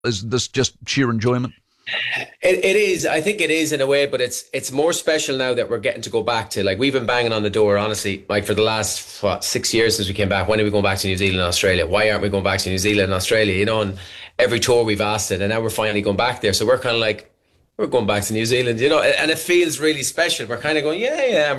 Is this just sheer enjoyment? It is. I think it is in a way, but it's more special now that we're getting to go back to, like, we've been banging on the door, honestly, like for the last 6 years since we came back. When are we going back to New Zealand and Australia? Why aren't we going back to New Zealand and Australia? You know, and every tour we've asked it, and now we're finally going back there. So we're kind of like, we're going back to New Zealand, you know, and it feels really special. We're kind of going, yeah.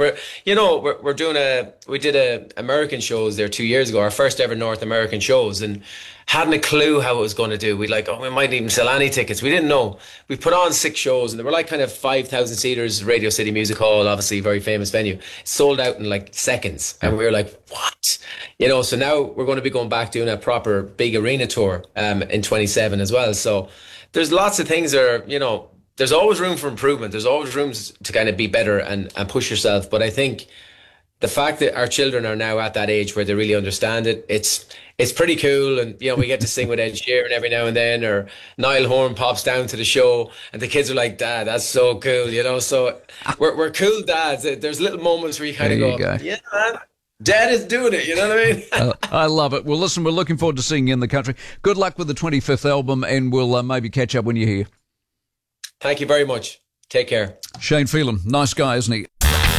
We did American shows there 2 years ago, our first ever North American shows, and hadn't a clue how it was going to do. We might even sell any tickets. We didn't know. We put on 6 shows, and they were like kind of 5,000 seaters, Radio City Music Hall, obviously very famous venue, sold out in like seconds. And we were like, what? You know, so now we're going to be going back doing a proper big arena tour in 27 as well. So there's lots of things that are, you know, there's always room for improvement. There's always room to kind of be better and push yourself. But I think the fact that our children are now at that age where they really understand it, it's pretty cool. And, you know, we get to sing with Ed Sheeran every now and then, or Niall Horan pops down to the show and the kids are like, Dad, that's so cool, you know. So we're cool dads. There's little moments where you kind of go, yeah, man, Dad is doing it, you know what I mean? I love it. Well, listen, we're looking forward to seeing you in the country. Good luck with the 25th album, and we'll maybe catch up when you're here. Thank you very much. Take care. Shane Phelan, nice guy, isn't he?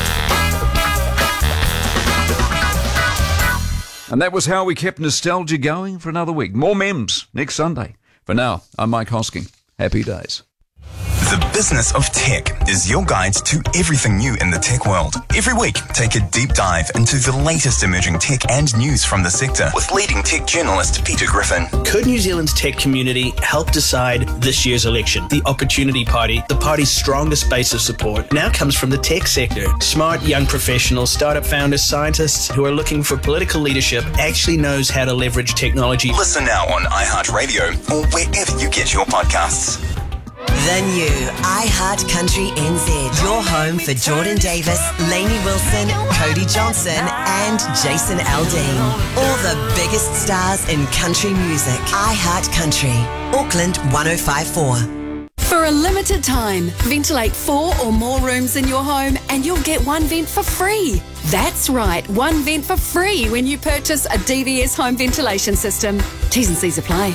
And that was how we kept nostalgia going for another week. More memes next Sunday. For now, I'm Mike Hosking. Happy days. The Business of Tech is your guide to everything new in the tech world. Every week, take a deep dive into the latest emerging tech and news from the sector with leading tech journalist Peter Griffin. Could New Zealand's tech community help decide this year's election? The Opportunity Party, the party's strongest base of support, now comes from the tech sector. Smart young professionals, startup founders, scientists who are looking for political leadership actually knows how to leverage technology. Listen now on iHeartRadio or wherever you get your podcasts. The new iHeart Country NZ. Your home for Jordan Davis, Lainey Wilson, Cody Johnson and Jason Aldean. All the biggest stars in country music. iHeart Country. Auckland 105.4. For a limited time, ventilate 4 or more rooms in your home and you'll get one vent for free. That's right, one vent for free when you purchase a DVS home ventilation system. T's and C's apply.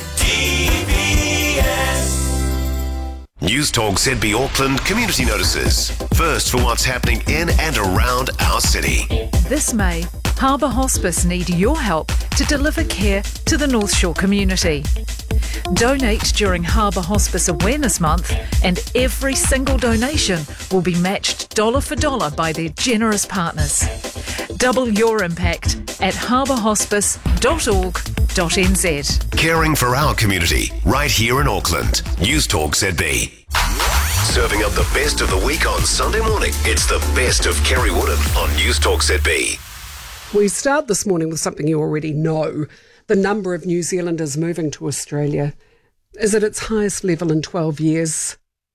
DVS. News Talk ZB Auckland community notices. First for what's happening in and around our city. This May, Harbour Hospice need your help to deliver care to the North Shore community. Donate during Harbour Hospice Awareness Month and every single donation will be matched dollar for dollar by their generous partners. Double your impact at harbourhospice.org.nz. Caring for our community right here in Auckland. News Talk ZB. Serving up the best of the week on Sunday morning. It's the best of Kerry Woodham on News Talk ZB. We start this morning with something you already know. The number of New Zealanders moving to Australia is at its highest level in 12 years.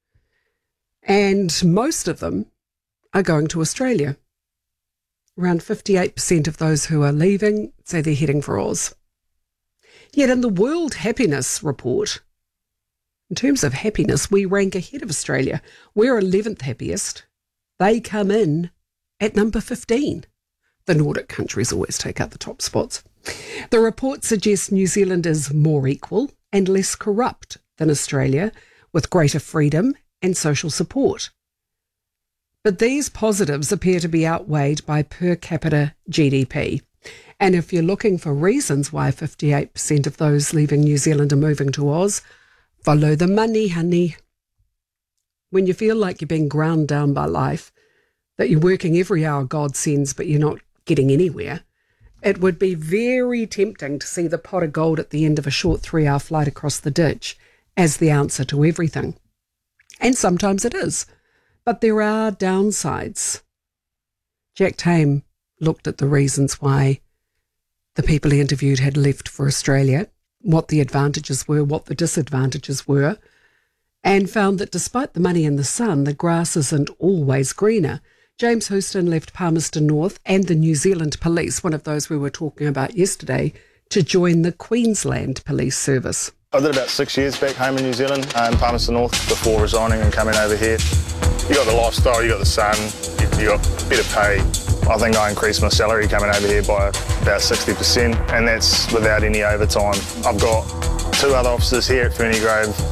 And most of them are going to Australia. Around 58% of those who are leaving say they're heading for Oz. Yet in the World Happiness Report, in terms of happiness, we rank ahead of Australia. We're 11th happiest. They come in at number 15. The Nordic countries always take up the top spots. The report suggests New Zealand is more equal and less corrupt than Australia, with greater freedom and social support. But these positives appear to be outweighed by per capita GDP. And if you're looking for reasons why 58% of those leaving New Zealand are moving to Oz, follow the money, honey. When you feel like you're being ground down by life, that you're working every hour God sends but you're not getting anywhere, it would be very tempting to see the pot of gold at the end of a short 3-hour flight across the ditch as the answer to everything. And sometimes it is. But there are downsides. Jack Tame looked at the reasons why the people he interviewed had left for Australia, what the advantages were, what the disadvantages were, and found that despite the money and the sun, the grass isn't always greener. James Houston left Palmerston North and the New Zealand Police, one of those we were talking about yesterday, to join the Queensland Police Service. I did about 6 years back home in New Zealand, in Palmerston North, before resigning and coming over here. You got the lifestyle, you got the sun, you got better pay. I think I increased my salary coming over here by about 60%, and that's without any overtime. I've got 2 other officers here at Ferny Grove